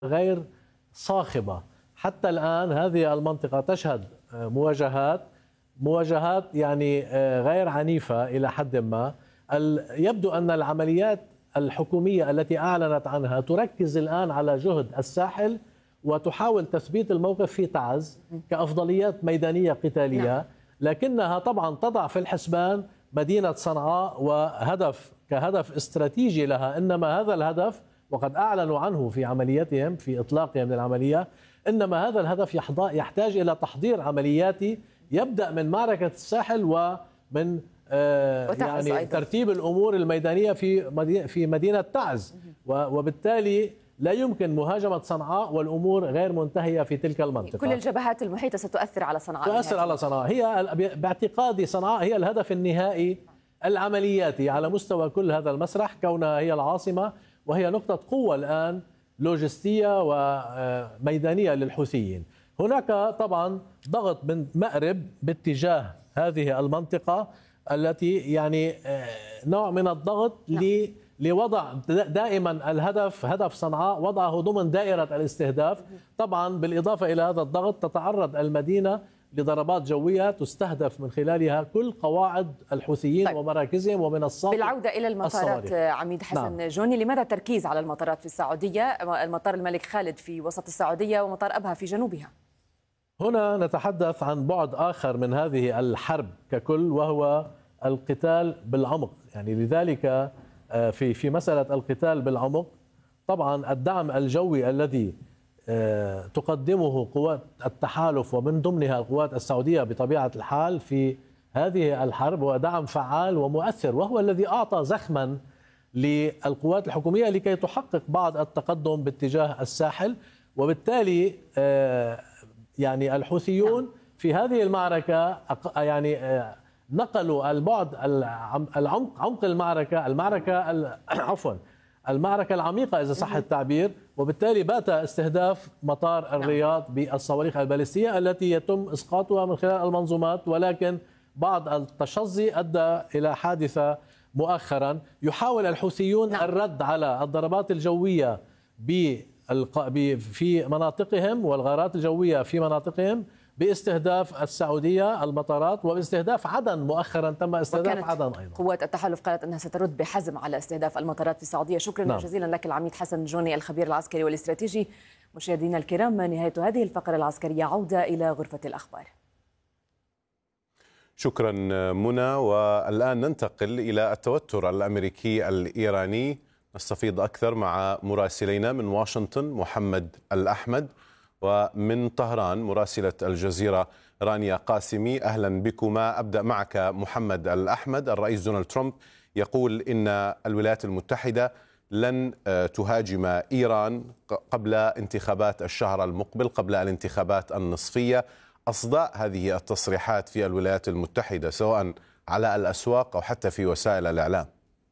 غير صاخبة. حتى الآن هذه المنطقة تشهد مواجهات يعني غير عنيفة إلى حد ما. يبدو أن العمليات الحكومية التي أعلنت عنها تركز الآن على جهد الساحل وتحاول تثبيت الموقف في تعز كأفضليات ميدانية قتالية، لكنها طبعا تضع في الحسبان مدينة صنعاء كهدف استراتيجي لها. إنما هذا الهدف، وقد أعلنوا عنه في عمليتهم في إطلاقهم للعملية، إنما هذا الهدف يحتاج إلى تحضير عملياتي يبدأ من معركة الساحل ومن يعني ترتيب الأمور الميدانية في مدينة تعز، وبالتالي لا يمكن مهاجمة صنعاء والأمور غير منتهية في تلك المنطقة. كل الجبهات المحيطة ستؤثر على صنعاء. تؤثر على صنعاء. هي باعتقادي صنعاء هي الهدف النهائي العملياتي على مستوى كل هذا المسرح، كونها هي العاصمة وهي نقطة قوة الآن لوجستية وميدانية للحوثيين. هناك طبعا ضغط من مأرب باتجاه هذه المنطقة التي يعني نوع من الضغط لوضع دائما هدف صنعاء وضعه ضمن دائرة الاستهداف. طبعا بالإضافة إلى هذا الضغط تتعرض المدينة لضربات جوية تستهدف من خلالها كل قواعد الحوثيين ومراكزهم ومنصات. بالعودة إلى المطارات عميد حسن جوني، لماذا التركيز على المطارات في السعودية؟ المطار الملك خالد في وسط السعودية ومطار أبها في جنوبها. هنا نتحدث عن بعد آخر من هذه الحرب ككل، وهو القتال بالعمق. يعني لذلك في مسألة القتال بالعمق طبعا الدعم الجوي الذي تقدمه قوات التحالف ومن ضمنها القوات السعودية بطبيعة الحال في هذه الحرب هو دعم فعال ومؤثر، وهو الذي أعطى زخما للقوات الحكومية لكي تحقق بعض التقدم باتجاه الساحل. وبالتالي يعني الحوثيون في هذه المعركة يعني نقلوا البعد عمق المعركة العميقة إذا صح التعبير، وبالتالي بات استهداف مطار الرياض بالصواريخ البالستية التي يتم إسقاطها من خلال المنظومات. ولكن بعض التشظي أدى إلى حادثة مؤخرا. يحاول الحوثيون الرد على الضربات الجوية في مناطقهم والغارات الجوية في مناطقهم باستهداف السعودية المطارات، وباستهداف عدن. مؤخرا تم استهداف عدن أيضا. قوات التحالف قالت أنها سترد بحزم على استهداف المطارات في السعودية. شكرا جزيلا لك العميد حسن جوني الخبير العسكري والاستراتيجي. مشاهدينا الكرام، نهاية هذه الفقرة العسكرية، عودة إلى غرفة الأخبار. شكرا منى. والآن ننتقل إلى التوتر الأمريكي الإيراني. نستفيض أكثر مع مراسلينا من واشنطن محمد الأحمد، ومن طهران مراسلة الجزيرة رانيا قاسمي. أهلا بكما. أبدأ معك محمد الأحمد. الرئيس دونالد ترامب يقول إن الولايات المتحدة لن تهاجم إيران قبل انتخابات الشهر المقبل، قبل الانتخابات النصفية. أصداء هذه التصريحات في الولايات المتحدة سواء على الأسواق أو حتى في وسائل الإعلام.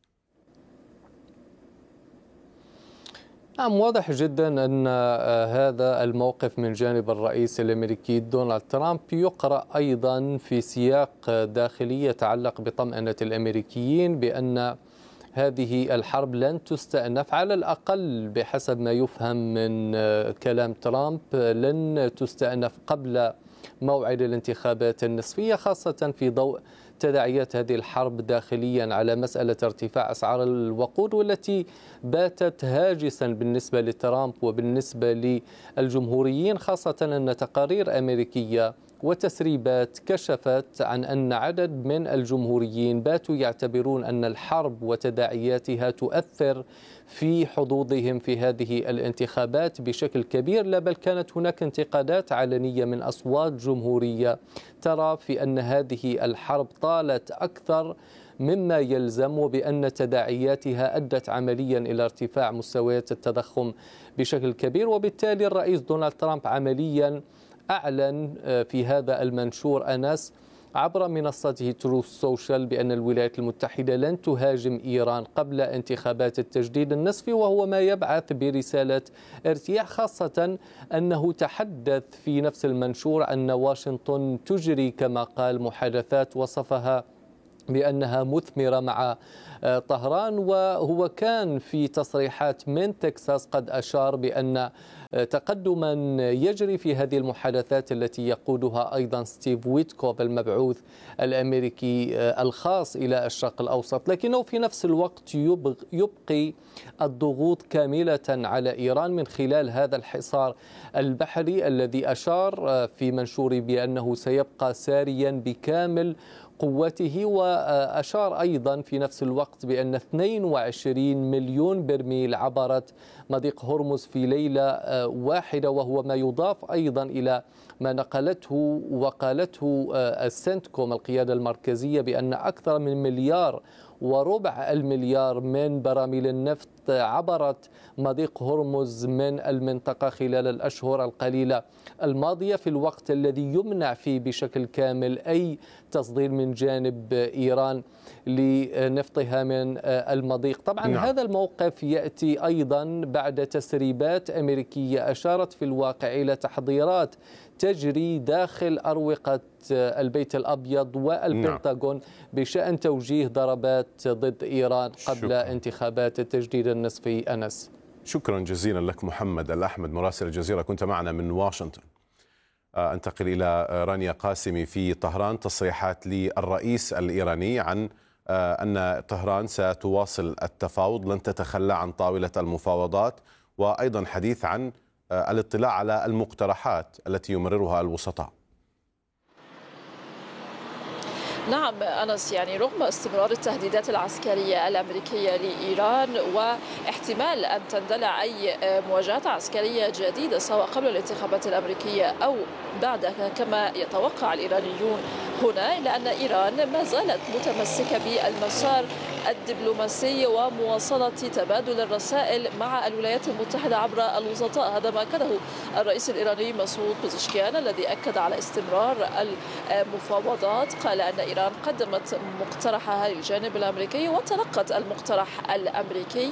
نعم، واضح جدا أن هذا الموقف من جانب الرئيس الأمريكي دونالد ترامب يقرأ أيضا في سياق داخلي يتعلق بطمأنة الأمريكيين بأن هذه الحرب لن تستأنف، على الأقل بحسب ما يفهم من كلام ترامب لن تستأنف قبل موعد الانتخابات النصفية، خاصة في ضوء تداعيات هذه الحرب داخليا على مسألة ارتفاع أسعار الوقود، والتي باتت هاجسا بالنسبة لترامب وبالنسبة للجمهوريين، خاصة أن تقارير أمريكية وتسريبات كشفت عن أن عدد من الجمهوريين باتوا يعتبرون أن الحرب وتداعياتها تؤثر في حظوظهم في هذه الانتخابات بشكل كبير. لا بل كانت هناك انتقادات علنية من أصوات جمهورية ترى في أن هذه الحرب طالت أكثر مما يلزم، وبأن تداعياتها أدت عمليا إلى ارتفاع مستويات التضخم بشكل كبير. وبالتالي الرئيس دونالد ترامب عمليا أعلن في هذا المنشور أنس عبر منصته تروث سوشيال بأن الولايات المتحدة لن تهاجم إيران قبل انتخابات التجديد النصفي، وهو ما يبعث برسالة ارتياح، خاصة أنه تحدث في نفس المنشور أن واشنطن تجري كما قال محادثات وصفها بأنها مثمرة مع طهران. وهو كان في تصريحات من تكساس قد أشار بأن تقدما يجري في هذه المحادثات التي يقودها أيضا ستيف ويتكوف المبعوث الأمريكي الخاص إلى الشرق الأوسط، لكنه في نفس الوقت يبقي الضغوط كاملة على إيران من خلال هذا الحصار البحري الذي أشار في منشوره بأنه سيبقى ساريا بكامل قوته، وأشار أيضا في نفس الوقت بأن 22 مليون برميل عبرت مضيق هرمز في ليلة واحدة، وهو ما يضاف أيضا إلى ما نقلته وقالته السنتكوم القيادة المركزية بأن أكثر من 1.25 مليار من براميل النفط عبرت مضيق هرمز من المنطقة خلال الأشهر القليلة الماضية، في الوقت الذي يمنع فيه بشكل كامل أي تصدير من جانب إيران لنفطها من المضيق. طبعا نعم. هذا الموقف يأتي أيضا بعد تسريبات أمريكية أشارت في الواقع إلى تحضيرات تجري داخل أروقة البيت الأبيض والبنتاغون نعم. بشأن توجيه ضربات ضد إيران قبل انتخابات التجديد النصفي. أنس، شكرا جزيلا لك محمد الأحمد مراسل الجزيرة، كنت معنا من واشنطن. أنتقل إلى رانيا قاسمي في طهران. تصريحات للرئيس الإيراني عن أن طهران ستواصل التفاوض، لن تتخلى عن طاولة المفاوضات، وأيضا حديث عن الاطلاع على المقترحات التي يمررها الوسطاء. نعم أنس، يعني رغم استمرار التهديدات العسكرية الأمريكية لإيران واحتمال أن تندلع أي مواجهات عسكرية جديدة سواء قبل الانتخابات الأمريكية أو بعدها كما يتوقع الإيرانيون هنا، إلا أن إيران ما زالت متمسكة بالمسار الدبلوماسي ومواصلة تبادل الرسائل مع الولايات المتحدة عبر الوسطاء. هذا ما أكده الرئيس الإيراني مسعود بزشكيان الذي أكد على استمرار المفاوضات. قال أن إيران قدمت مقترحها للجانب الأمريكي وتلقت المقترح الأمريكي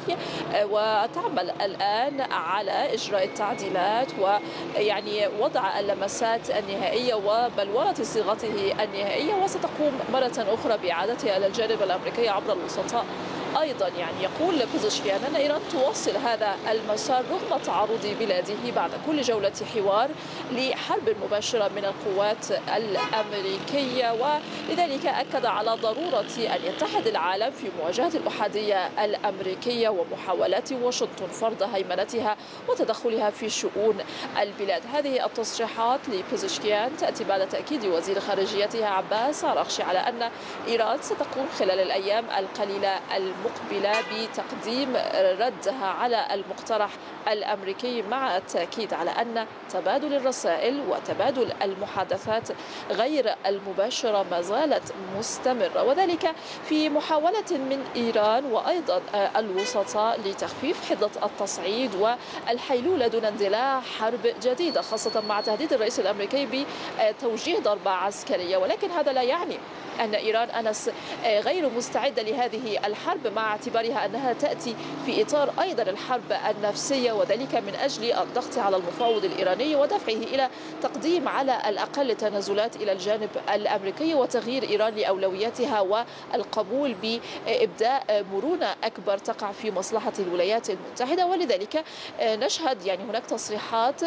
وتعمل الآن على إجراء التعديلات ويعني وضع اللمسات النهائية وبلورة صيغته النهائية، وستقوم مرة أخرى بإعادتها إلى الجانب الأمريكي عبر الوسطاء. أيضا يعني يقول بزشكيان أن إيران تواصل هذا المسار رغم تعرض بلاده بعد كل جولة حوار لحرب مباشرة من القوات الأمريكية، ولذلك أكد على ضرورة أن يتحد العالم في مواجهة الأحادية الأمريكية ومحاولات واشنطن فرض هيمنتها وتدخلها في شؤون البلاد. هذه التصريحات لبزشكيان تأتي بعد تأكيد وزير خارجيتها عباس عراقشي على أن إيران ستقوم خلال الأيام القليلة المقبلة بتقديم ردها على المقترح الأمريكي، مع التأكيد على أن تبادل الرسائل وتبادل المحادثات غير المباشرة ما زالت مستمرة، وذلك في محاولة من إيران وأيضا الوسطاء لتخفيف حدة التصعيد والحيلولة دون اندلاع حرب جديدة، خاصة مع تهديد الرئيس الأمريكي بتوجيه ضربة عسكرية. ولكن هذا لا يعني أن إيران أنس غير مستعدة لهذه الحرب، مع اعتبارها أنها تأتي في إطار أيضا الحرب النفسية، وذلك من أجل الضغط على المفاوض الإيراني ودفعه إلى تقديم على الأقل تنازلات إلى الجانب الأمريكي وتغيير إيران لأولوياتها والقبول بإبداء مرونة أكبر تقع في مصلحة الولايات المتحدة. ولذلك نشهد يعني هناك تصريحات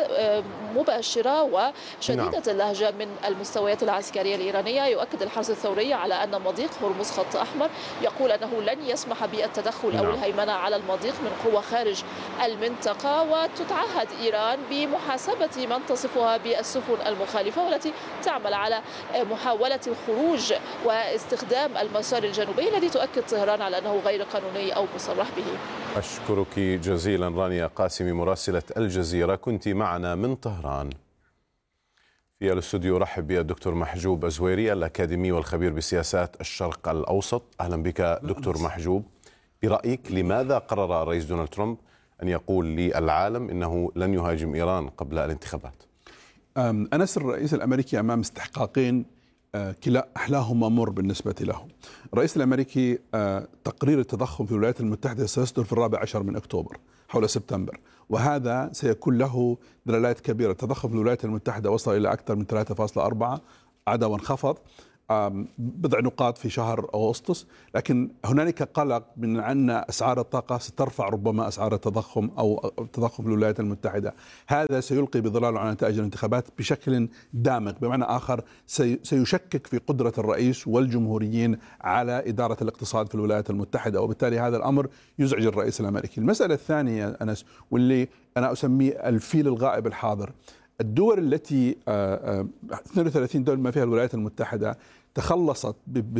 مباشرة وشديدة اللهجة من المستويات العسكرية الإيرانية. يؤكد الحرس الثوري على أن مضيق هرمز خط أحمر، يقول أنه لن يسمح بالتدخل أو الهيمنة على المضيق من قوة خارج المنطقة، وتتعهد إيران بمحاسبة من تصفها بالسفن المخالفة والتي تعمل على محاولة الخروج واستخدام المسار الجنوبي الذي تؤكد طهران على أنه غير قانوني أو مصرح به. أشكرك جزيلا رانيا قاسمي مراسلة الجزيرة، كنت معنا من طهران. في الاستوديو رحب بالدكتور محجوب أزويري الأكاديمي والخبير بسياسات الشرق الأوسط. أهلا بك دكتور محجوب. برأيك لماذا قرر الرئيس دونالد ترامب أن يقول للعالم إنه لن يهاجم إيران قبل الانتخابات؟ أنس، الرئيس الأمريكي أمام استحقاقين كلا أحلاهما مر بالنسبة له. الرئيس الأمريكي تقرير التضخم في الولايات المتحدة سيصدر في 14 من أكتوبر حول سبتمبر، وهذا سيكون له دلالات كبيرة. التضخم في الولايات المتحدة وصل إلى أكثر من 3.4 عدا وانخفض. بضع نقاط في شهر أغسطس، لكن هنالك قلق من أن أسعار الطاقة سترفع ربما أسعار التضخم أو التضخم في الولايات المتحدة. هذا سيلقي بظلاله على نتائج الانتخابات بشكل دامغ، بمعنى آخر سيشكك في قدرة الرئيس والجمهوريين على إدارة الاقتصاد في الولايات المتحدة، وبالتالي هذا الأمر يزعج الرئيس الأمريكي. المسألة الثانية أنس، واللي أنا أسميه الفيل الغائب الحاضر، الدول التي 32 دولة ما فيها الولايات المتحدة تخلصت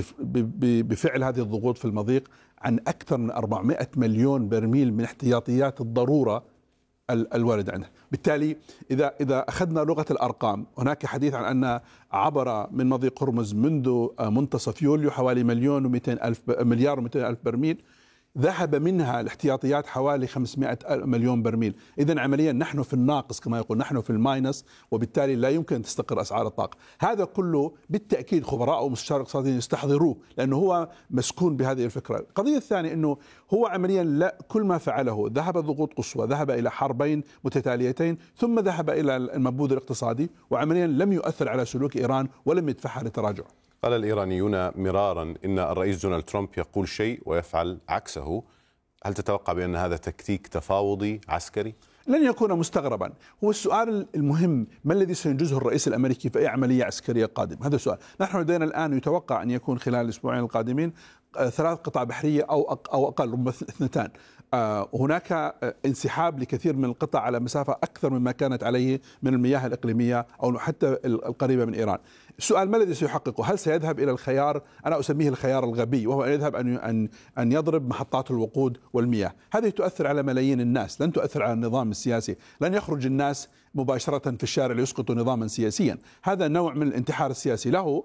بفعل هذه الضغوط في المضيق عن أكثر من 400 مليون برميل من احتياطيات الضرورة الواردة عنها. بالتالي إذا أخذنا لغة الأرقام، هناك حديث عن أن عبر من مضيق هرمز منذ منتصف يوليو حوالي مليار و200 ألف برميل، ذهب منها الاحتياطيات حوالي 500 مليون برميل. إذن عمليا نحن في الناقص كما يقول، نحن في الماينس، وبالتالي لا يمكن أن تستقر أسعار الطاقة. هذا كله بالتأكيد خبراء ومستشار اقتصاديين يستحضروه، لأنه هو مسكون بهذه الفكرة. القضية الثانية أنه هو عمليا لا، كل ما فعله ذهب ضغوط قصوى، ذهب إلى حربين متتاليتين، ثم ذهب إلى المنبوذ الاقتصادي، وعمليا لم يؤثر على سلوك إيران ولم يدفعها للتراجع. قال الإيرانيون مرارا إن الرئيس دونالد ترامب يقول شيء ويفعل عكسه. هل تتوقع بأن هذا تكتيك تفاوضي عسكري؟ لن يكون مستغربا. هو السؤال المهم، ما الذي سينجزه الرئيس الأمريكي في أي عملية عسكرية قادمة؟ هذا السؤال. نحن لدينا الآن يتوقع أن يكون خلال الأسبوعين القادمين 3 قطع بحرية أو أقل، ربما 2. هناك انسحاب لكثير من القطع على مسافة أكثر مما كانت عليه من المياه الإقليمية أو حتى القريبة من إيران. السؤال ما الذي سيحققه؟ هل سيذهب إلى الخيار، أنا أسميه الخيار الغبي، وهو أن يذهب أن يضرب محطات الوقود والمياه؟ هذه تؤثر على ملايين الناس، لن تؤثر على النظام السياسي. لن يخرج الناس مباشرة في الشارع ليسقطوا نظاما سياسيا. هذا نوع من الانتحار السياسي له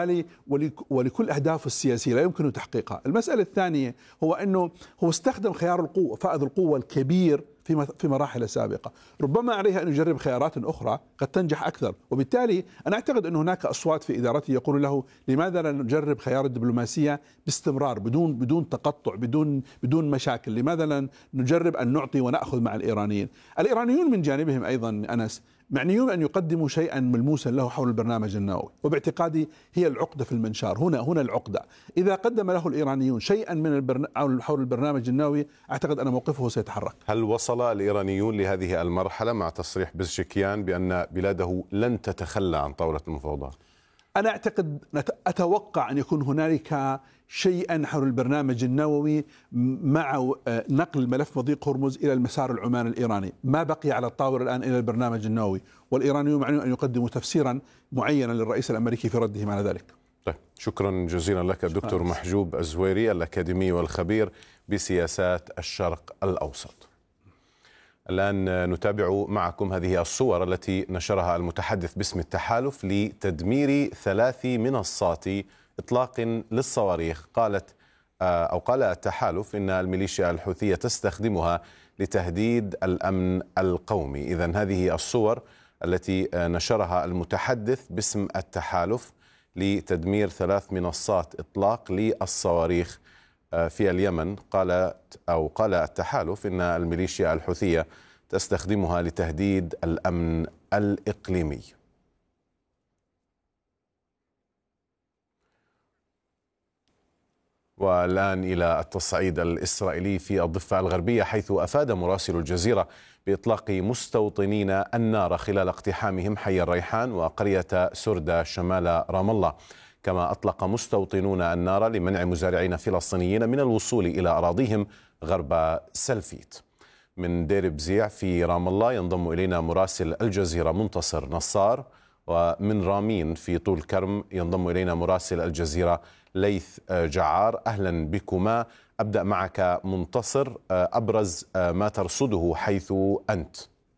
ولكل أهدافه السياسية لا يمكن تحقيقها. المسألة الثانية هو أنه هو استخدم خيار القوة، فائض القوة الكبير في مراحل سابقة. ربما عليه أن يجرب خيارات أخرى قد تنجح أكثر، وبالتالي أنا أعتقد أن هناك أصوات في إدارته يقول له لماذا لا نجرب خيار الدبلوماسية باستمرار بدون تقطع، بدون مشاكل؟ لماذا لا نجرب أن نعطي ونأخذ مع الإيرانيين؟ الإيرانيون من جانبهم أيضا أنس معنيون أن يقدموا شيئا ملموسا له حول البرنامج النووي، وباعتقادي هي العقدة في المنشار. هنا العقدة. إذا قدم له الإيرانيون شيئا من حول البرنامج النووي، أعتقد أن موقفه سيتحرك. هل وصل الإيرانيون لهذه المرحلة مع تصريح بزشكيان بأن بلاده لن تتخلى عن طاولة المفاوضات؟ أنا أتوقع أن يكون هنالك شيئا حول البرنامج النووي مع نقل ملف مضيق هرمز إلى المسار العماني الإيراني. ما بقي على الطاولة الآن إلى البرنامج النووي، والإيرانيون معنون أن يقدموا تفسيرا معينا للرئيس الأمريكي في ردهم على ذلك. طيب، شكرا جزيلا لك الدكتور محجوب الزويري، الأكاديمي والخبير بسياسات الشرق الأوسط. الآن نتابع معكم هذه الصور التي نشرها المتحدث باسم التحالف لتدمير 3 منصات إطلاق للصواريخ. قال التحالف إن الميليشيا الحوثية تستخدمها لتهديد الأمن القومي. إذن هذه الصور التي نشرها المتحدث باسم التحالف لتدمير 3 منصات إطلاق للصواريخ في اليمن. قال التحالف إن الميليشيا الحوثية تستخدمها لتهديد الأمن الإقليمي. والآن إلى التصعيد الإسرائيلي في الضفة الغربية، حيث أفاد مراسل الجزيرة بإطلاق مستوطنين النار خلال اقتحامهم حي الريحان وقرية سردة شمال رام الله. كما أطلق مستوطنون النار لمنع مزارعين فلسطينيين من الوصول إلى أراضيهم غرب سلفيت. من دير بزيع في رام الله ينضم إلينا مراسل الجزيرة منتصر نصار، ومن رامين في طول كرم ينضم إلينا مراسل الجزيرة ليث جعار. أهلا بكما. أبدأ معك منتصر، أبرز ما ترصده حيث أنت.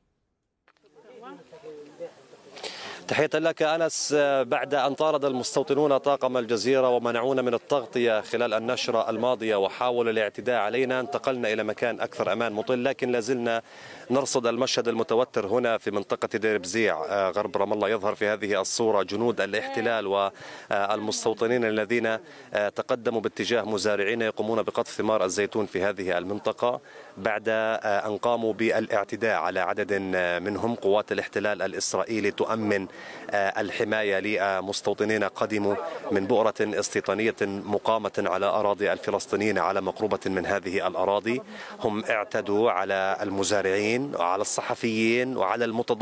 تحية لك أنس. بعد أن طارد المستوطنون طاقم الجزيرة ومنعونا من التغطية خلال النشرة الماضية وحاولوا الاعتداء علينا، انتقلنا إلى مكان أكثر أمان مطل، لكن لازلنا نرصد المشهد المتوتر هنا في منطقة دير بزيع غرب رام الله. يظهر في هذه الصورة جنود الاحتلال والمستوطنين الذين تقدموا باتجاه مزارعين يقومون بقطف ثمار الزيتون في هذه المنطقة بعد أن قاموا بالاعتداء على عدد منهم. قوات الاحتلال الإسرائيلي تؤمن الحماية لمستوطنين قدموا من بؤرة استيطانية مقامة على أراضي الفلسطينيين على مقربة من هذه الأراضي. هم اعتدوا على المزارعين وعلى الصحفيين وعلى المتظاهرين